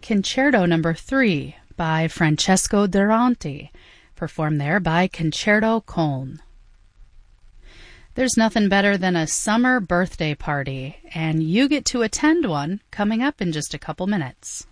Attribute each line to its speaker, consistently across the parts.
Speaker 1: Concerto No. 3 by Francesco Durante, performed there by Concerto Köln. There's nothing better than a summer birthday party, and you get to attend one coming up in just a couple minutes.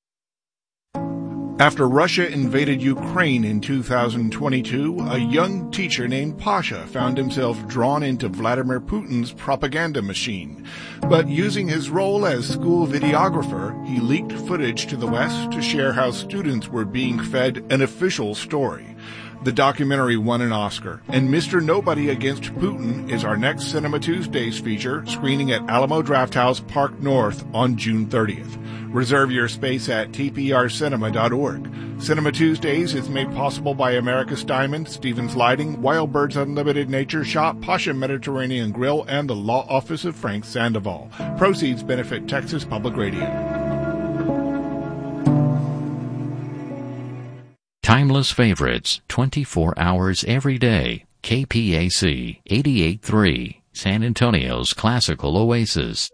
Speaker 2: After Russia invaded Ukraine in 2022, a young teacher named Pasha found himself drawn into Vladimir Putin's propaganda machine. But using his role as school videographer, he leaked footage to the West to share how students were being fed an official story. The documentary won an Oscar, and Mr. Nobody Against Putin is our next Cinema Tuesdays feature, screening at Alamo Drafthouse Park North on June 30th. Reserve your space at tprcinema.org. Cinema Tuesdays is made possible by America's Diamond, Stevens Lighting, Wild Birds Unlimited Nature Shop, Pasha Mediterranean Grill, and the Law Office of Frank Sandoval. Proceeds benefit Texas Public Radio.
Speaker 3: Timeless favorites, 24 hours every day. KPAC 88.3, San Antonio's classical oasis.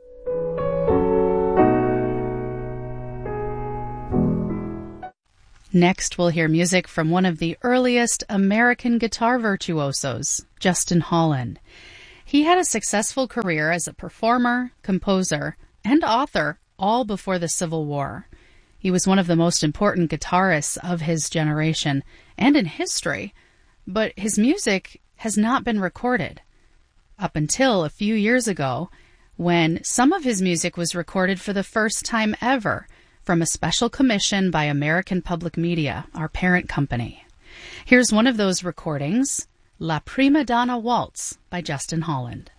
Speaker 1: Next, we'll hear music from one of the earliest American guitar virtuosos, Justin Holland. He had a successful career as a performer, composer, and author, all before the Civil War. He was one of the most important guitarists of his generation and in history, but his music has not been recorded. Up until a few years ago, when some of his music was recorded for the first time ever from a special commission by American Public Media, our parent company. Here's one of those recordings, La Prima Donna Waltz by Justin Holland.